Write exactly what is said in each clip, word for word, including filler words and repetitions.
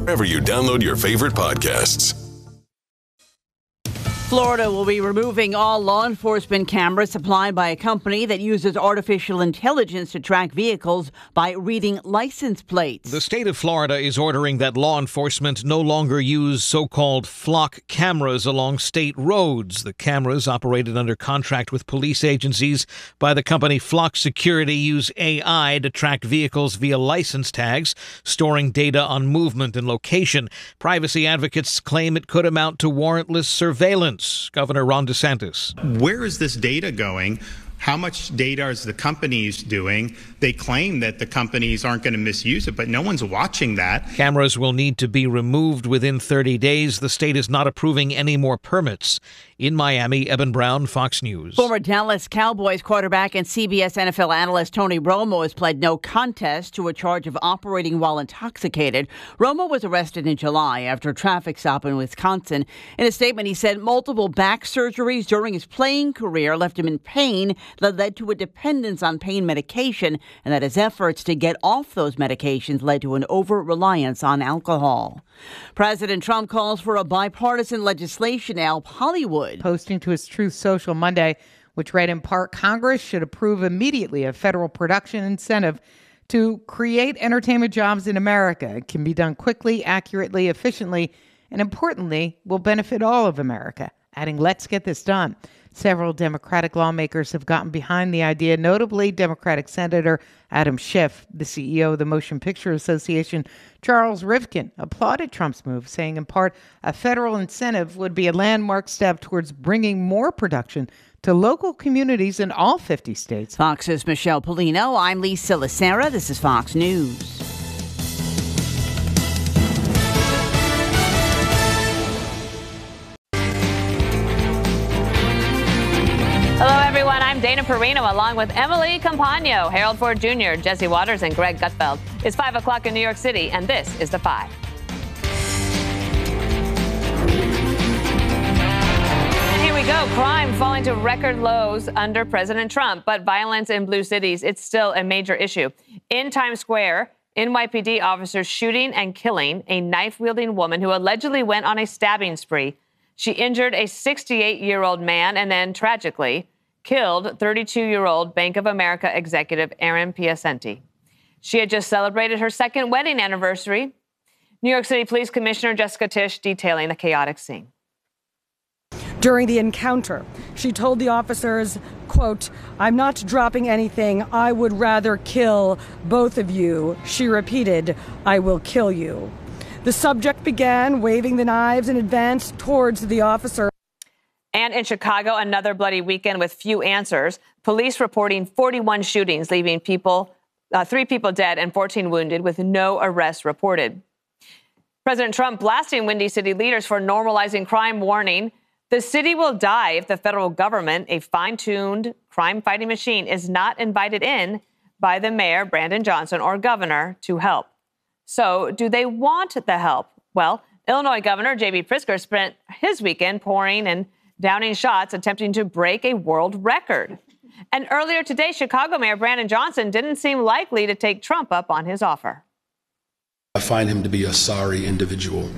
wherever you download your favorite podcasts. Florida will be removing all law enforcement cameras supplied by a company that uses artificial intelligence to track vehicles by reading license plates. The state of Florida is ordering that law enforcement no longer use so-called flock cameras along state roads. The cameras, operated under contract with police agencies by the company Flock Security, use A I to track vehicles via license tags, storing data on movement and location. Privacy advocates claim it could amount to warrantless surveillance. Governor Ron DeSantis. Where is this data going? How much data is the companies doing? They claim that the companies aren't going to misuse it, but no one's watching that. Cameras will need to be removed within thirty days. The state is not approving any more permits. In Miami, Eben Brown, Fox News. Former Dallas Cowboys quarterback and C B S N F L analyst Tony Romo has pled no contest to a charge of operating while intoxicated. Romo was arrested in July after a traffic stop in Wisconsin. In a statement, he said multiple back surgeries during his playing career left him in pain that led to a dependence on pain medication, and that his efforts to get off those medications led to an over-reliance on alcohol. President Trump calls for a bipartisan legislation to help Hollywood. Posting to his Truth Social Monday, which read in part, Congress should approve immediately a federal production incentive to create entertainment jobs in America. It can be done quickly, accurately, efficiently, and importantly, will benefit all of America. Adding, let's get this done. Several Democratic lawmakers have gotten behind the idea, notably Democratic Senator Adam Schiff. The C E O of the Motion Picture Association, Charles Rivkin, applauded Trump's move, saying in part, a federal incentive would be a landmark step towards bringing more production to local communities in all fifty states. Fox's Michelle Polino. I'm Lisa Lacera. This is Fox News. Hello, everyone. I'm Dana Perino, along with Emily Compagno, Harold Ford Junior, Jesse Waters, and Greg Gutfeld. It's five o'clock in New York City, and this is The Five. And here we go. Crime falling to record lows under President Trump, but violence in blue cities, it's still a major issue. In Times Square, N Y P D officers shooting and killing a knife-wielding woman who allegedly went on a stabbing spree. She injured a sixty-eight-year-old man and then, tragically, killed thirty-two-year-old Bank of America executive Erin Piacenti. She had just celebrated her second wedding anniversary. New York City Police Commissioner Jessica Tisch detailing the chaotic scene. During the encounter, she told the officers, quote, "I'm not dropping anything. I would rather kill both of you." She repeated, "I will kill you." The subject began waving the knives and advanced towards the officer. And in Chicago, another bloody weekend with few answers. Police reporting forty-one shootings, leaving people, uh, three people dead and fourteen wounded, with no arrests reported. President Trump blasting Windy City leaders for normalizing crime, warning the city will die if the federal government, a fine-tuned crime-fighting machine, is not invited in by the mayor, Brandon Johnson, or governor to help. So do they want the help? Well, Illinois Governor J B Pritzker spent his weekend pouring and downing shots, attempting to break a world record. And earlier today, Chicago Mayor Brandon Johnson didn't seem likely to take Trump up on his offer. I find him to be a sorry individual.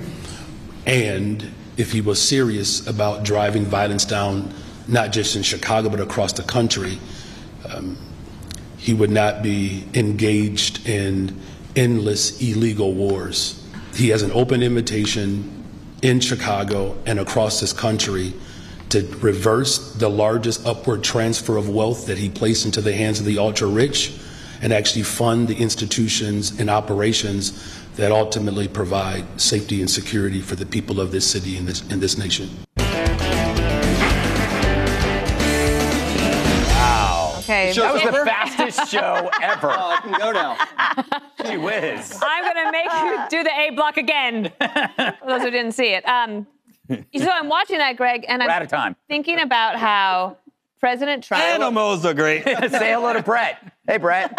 And if he was serious about driving violence down, not just in Chicago, but across the country, um, he would not be engaged in endless illegal wars. He has an open invitation in Chicago and across this country to reverse the largest upward transfer of wealth that he placed into the hands of the ultra-rich and actually fund the institutions and operations that ultimately provide safety and security for the people of this city and this, and this nation. Okay. That was the fastest show ever. Oh, I can go now. Gee whiz. I'm going to make you do the A block again, for those who didn't see it. Um, so I'm watching that, Greg, and We're I'm out of time. thinking about how President Trump... Animals are great. Say hello to Brett. Hey, Brett.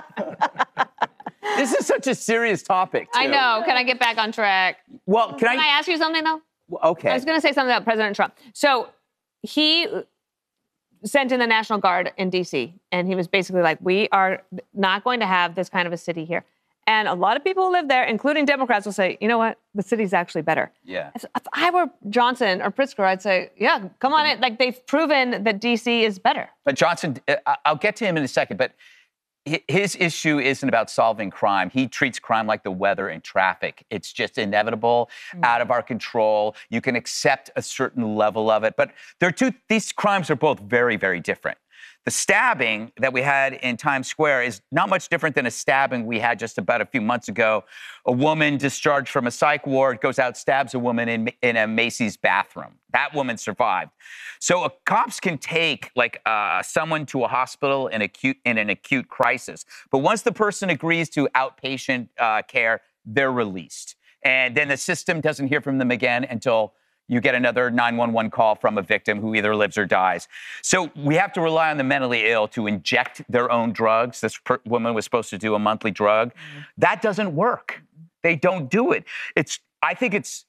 This is such a serious topic, too. I know. Can I get back on track? Well, can, Can I ask you something, though? Okay. I was going to say something about President Trump. So he sent in the National Guard in D C, and he was basically like, we are not going to have this kind of a city here. And a lot of people who live there, including Democrats, will say, you know what, the city's actually better. Yeah. If I were Johnson or Pritzker, I'd say, yeah, come on in. Like, they've proven that D C is better. But Johnson, I'll get to him in a second, but his issue isn't about solving crime. He treats crime like the weather and traffic. It's just inevitable, mm. out of our control. You can accept a certain level of it. But there are two, these crimes are both very, very different. The stabbing that we had in Times Square is not much different than a stabbing we had just about a few months ago. A woman discharged from a psych ward goes out, stabs a woman in, in a Macy's bathroom. That woman survived. So uh, cops can take like uh, someone to a hospital in acute in an acute crisis, but once the person agrees to outpatient uh, care, they're released, and then the system doesn't hear from them again until you get another nine one one call from a victim who either lives or dies. So we have to rely on the mentally ill to inject their own drugs. This per- woman was supposed to do a monthly drug. Mm-hmm. That doesn't work. They don't do it. It's. I think it's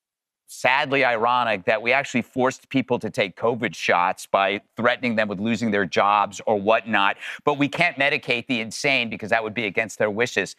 sadly ironic that we actually forced people to take COVID shots by threatening them with losing their jobs or whatnot, but we can't medicate the insane because that would be against their wishes.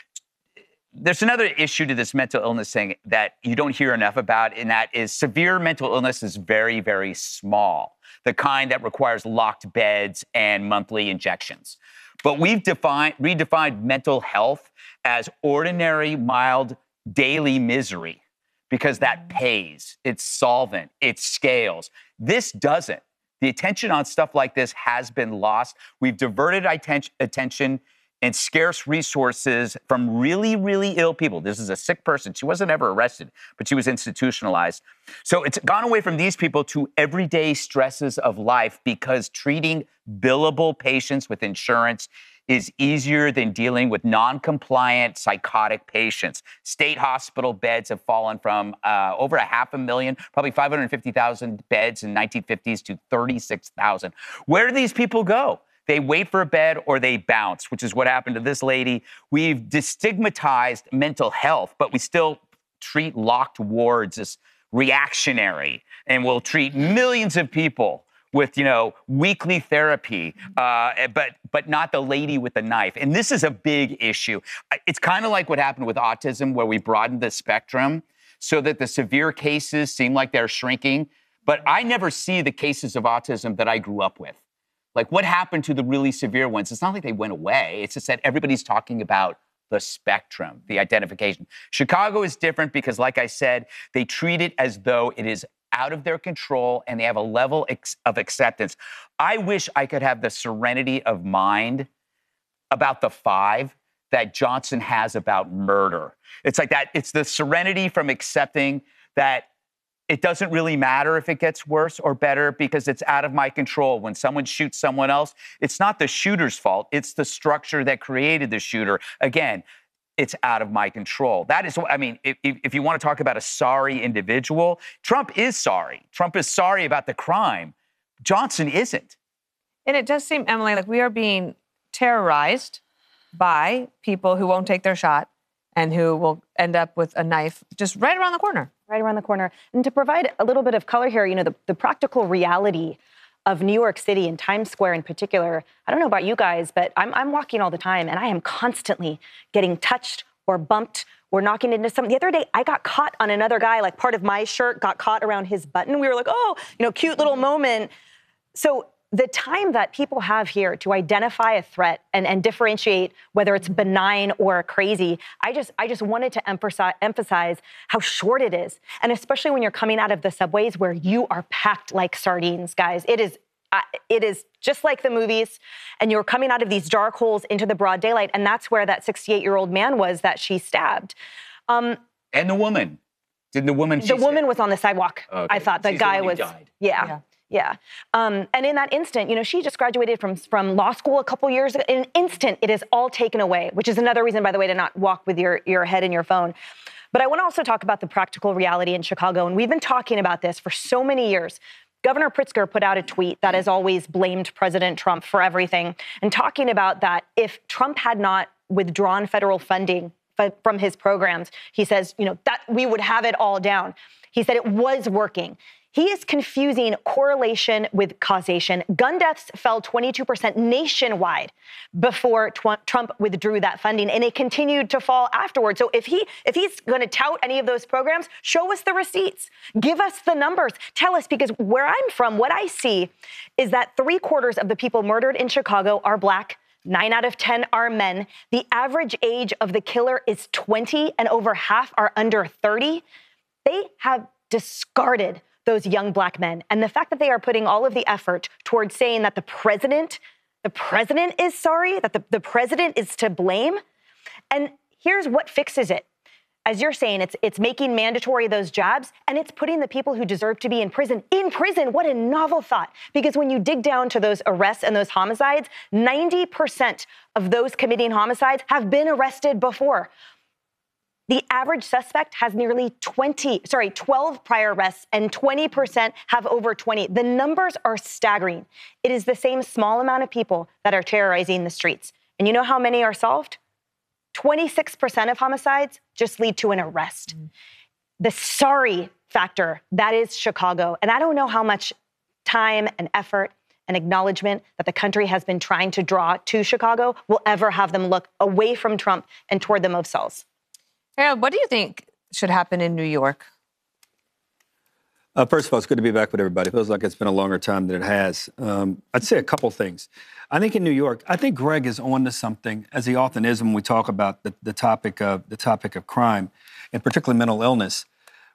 There's another issue to this mental illness thing that you don't hear enough about, and that is severe mental illness is very, very small, the kind that requires locked beds and monthly injections. But we've defined, redefined mental health as ordinary, mild, daily misery because that pays, it's solvent, it scales. This doesn't. The attention on stuff like this has been lost. We've diverted atten- attention and scarce resources from really, really ill people. This is a sick person. She wasn't ever arrested, but she was institutionalized. So it's gone away from these people to everyday stresses of life because treating billable patients with insurance is easier than dealing with non-compliant psychotic patients. State hospital beds have fallen from uh, over a half a million, probably five hundred fifty thousand beds in nineteen fifties to thirty-six thousand. Where do these people go? They wait for a bed or they bounce, which is what happened to this lady. We've destigmatized mental health, but we still treat locked wards as reactionary, and we'll treat millions of people with, you know, weekly therapy, uh, but but not the lady with the knife. And this is a big issue. It's kind of like what happened with autism, where we broadened the spectrum so that the severe cases seem like they're shrinking. But I never see the cases of autism that I grew up with. Like, what happened to the really severe ones? It's not like they went away. It's just that everybody's talking about the spectrum, the identification. Chicago is different because, like I said, they treat it as though it is out of their control and they have a level ex- of acceptance. I wish I could have the serenity of mind about the five that Johnson has about murder. It's like that. It's the serenity from accepting that it doesn't really matter if it gets worse or better because it's out of my control. When someone shoots someone else, it's not the shooter's fault. It's the structure that created the shooter. Again, it's out of my control. That is what, I mean, if, if you want to talk about a sorry individual, Trump is sorry. Trump is sorry about the crime. Johnson isn't. And it does seem, Emily, like we are being terrorized by people who won't take their shot and who will end up with a knife just right around the corner. Right around the corner. And to provide a little bit of color here, you know, the, the practical reality of New York City and Times Square in particular, I don't know about you guys, but I'm, I'm walking all the time and I am constantly getting touched or bumped or knocking into something. The other day, I got caught on another guy, like part of my shirt got caught around his button. We were like, oh, you know, cute little moment. So the time that people have here to identify a threat and, and differentiate whether it's benign or crazy, I just I just wanted to emphasize, emphasize how short it is. And especially when you're coming out of the subways where you are packed like sardines, guys. It is uh, it is just like the movies. And you're coming out of these dark holes into the broad daylight. And that's where that sixty-eight-year-old man was that she stabbed. Um, and the woman. Did the woman... The woman was on the sidewalk. Okay. I thought the She's guy the one was... who died. Yeah. yeah. Yeah. Um, and in that instant, you know, she just graduated from, from law school a couple years ago. In an instant, it is all taken away, which is another reason, by the way, to not walk with your, your head in your phone. But I want to also talk about the practical reality in Chicago. And we've been talking about this for so many years. Governor Pritzker put out a tweet that has always blamed President Trump for everything and talking about that if Trump had not withdrawn federal funding from his programs, he says, you know, that we would have it all down. He said it was working. He is confusing correlation with causation. Gun deaths fell twenty-two percent nationwide before tw- Trump withdrew that funding, and it continued to fall afterwards. So if he if he's going to tout any of those programs, show us the receipts. Give us the numbers. Tell us, because where I'm from, what I see is that three quarters of the people murdered in Chicago are Black. Nine out of ten are men. The average age of the killer is twenty, and over half are under thirty. They have discarded those young Black men. And the fact that they are putting all of the effort towards saying that the president, the president is sorry, that the, the president is to blame. And here's what fixes it. As you're saying, it's it's making mandatory those jobs, and it's putting the people who deserve to be in prison in prison. What a novel thought. Because when you dig down to those arrests and those homicides, ninety percent of those committing homicides have been arrested before. The average suspect has nearly twenty, sorry, twelve prior arrests, and twenty percent have over twenty. The numbers are staggering. It is the same small amount of people that are terrorizing the streets. And you know how many are solved? twenty-six percent of homicides just lead to an arrest. Mm. The sorry factor, that is Chicago. And I don't know how much time and effort and acknowledgement that the country has been trying to draw to Chicago will ever have them look away from Trump and toward the Mosuls. Harold, what do you think should happen in New York? Uh, first of all, it's good to be back with everybody. It feels like it's been a longer time than it has. Um, I'd say a couple things. I think in New York, I think Greg is on to something, as he often is when we talk about the, the topic of the topic of crime, and particularly mental illness.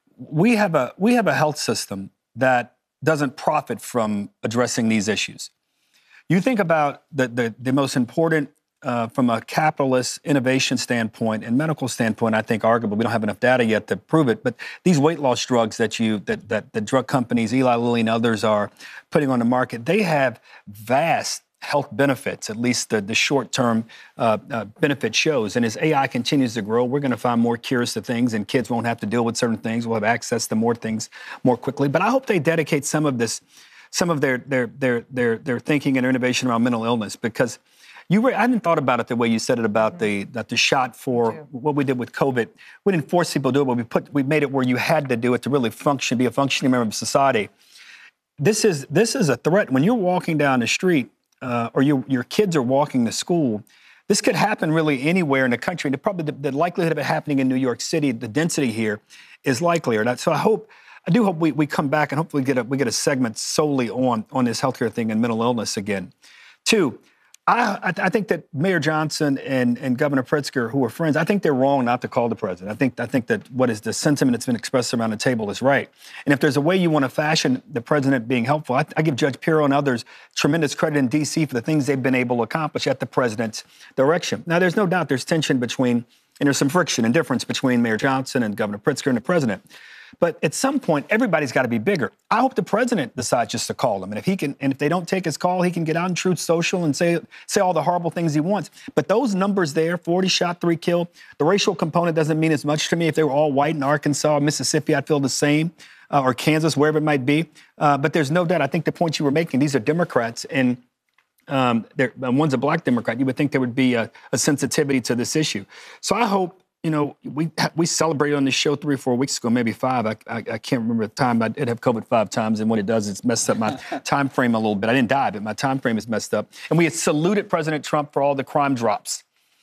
We have a we have a health system that doesn't profit from addressing these issues. You think about the the, the most important. Uh, from a capitalist innovation standpoint and medical standpoint, I think arguably we don't have enough data yet to prove it. But these weight loss drugs that you that that the drug companies, Eli Lilly and others, are putting on the market, they have vast health benefits. At least the, the short-term uh, uh, benefit shows. And as A I continues to grow, we're going to find more cures to things, and kids won't have to deal with certain things. We'll have access to more things more quickly. But I hope they dedicate some of this, some of their their their their their thinking and innovation around mental illness, because. You were, I hadn't thought about it the way you said it about the that the shot for what we did with COVID. We didn't force people to do it, but we put we made it where you had to do it to really function, be a functioning member of society. This is this is a threat. When you're walking down the street, uh, or you, your kids are walking to school, this could happen really anywhere in the country. And probably the, the likelihood of it happening in New York City, the density here, is likelier. And so I hope. I do hope we, we come back and hopefully get a, we get a segment solely on on this healthcare thing and mental illness again. Two. I, I think that Mayor Johnson and, and Governor Pritzker, who are friends, I think they're wrong not to call the president. I think I think that what is the sentiment that's been expressed around the table is right. And if there's a way you want to fashion the president being helpful, I, I give Judge Pirro and others tremendous credit in D C for the things they've been able to accomplish at the president's direction. Now, there's no doubt there's tension between, and there's some friction and difference between Mayor Johnson and Governor Pritzker and the president. But at some point, everybody's got to be bigger. I hope the president decides just to call them. And if he can, and if they don't take his call, he can get on Truth Social and say say all the horrible things he wants. But those numbers there, forty shot, three killed, the racial component doesn't mean as much to me. If they were all white in Arkansas, Mississippi, I'd feel the same, uh, or Kansas, wherever it might be. Uh, but there's no doubt. I think the point you were making, these are Democrats, and um, one's a black Democrat. You would think there would be a, a sensitivity to this issue. So I hope. You know, we we celebrated on this show three or four weeks ago, maybe five. I, I, I can't remember the time. I did have COVID five times, and what it does is messed up my time frame a little bit. I didn't die, but my time frame is messed up. And we had saluted President Trump for all the crime drops.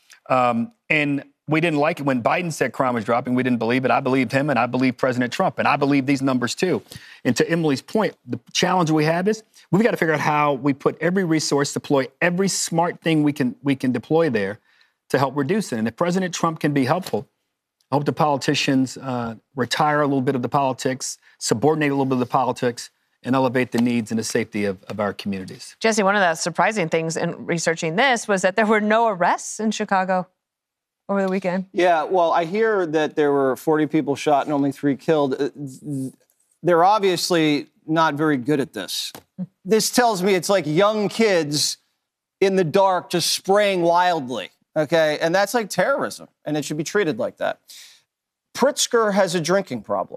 Um, and we didn't like it when Biden said crime was dropping. We didn't believe it. I believed him, and I believe President Trump, and I believe these numbers too. And to Emily's point, the challenge we have is we've got to figure out how we put every resource, deploy every smart thing we can we can deploy there to help reduce it. And if President Trump can be helpful, I hope the politicians uh, retire a little bit of the politics, subordinate a little bit of the politics, and elevate the needs and the safety of, of our communities. Jesse, one of the surprising things in researching this was that there were no arrests in Chicago over the weekend. Yeah, well, I hear that there were forty people shot and only three killed. They're obviously not very good at this. This tells me it's like young kids in the dark just spraying wildly. Okay, and that's like terrorism, and it should be treated like that. Pritzker has a drinking problem.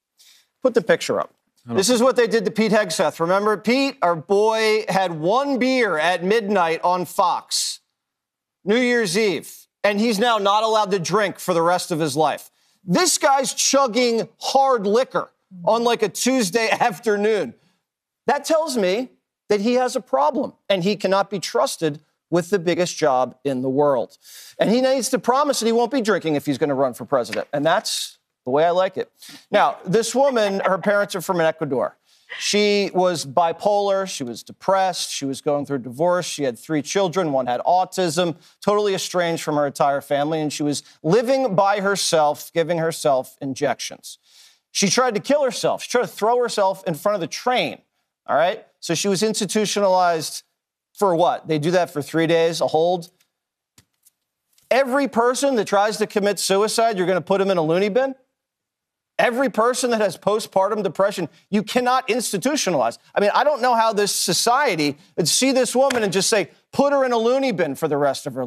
Put the picture up. This is what they did to Pete Hegseth. Remember, Pete, our boy, had one beer at midnight on Fox, New Year's Eve, and he's now not allowed to drink for the rest of his life. This guy's chugging hard liquor on like a Tuesday afternoon. That tells me that he has a problem and he cannot be trusted with the biggest job in the world. And he needs to promise that he won't be drinking if he's going to run for president. And that's the way I like it. Now, this woman, her parents are from Ecuador. She was bipolar. She was depressed. She was going through a divorce. She had three children. One had autism, totally estranged from her entire family. And she was living by herself, giving herself injections. She tried to kill herself. She tried to throw herself in front of the train. All right. So she was institutionalized for what? They do that for three days, a hold. Every person that tries to commit suicide, you're going to put them in a loony bin? Every person that has postpartum depression, you cannot institutionalize. I mean, I don't know how this society would see this woman and just say, put her in a loony bin for the rest of her life.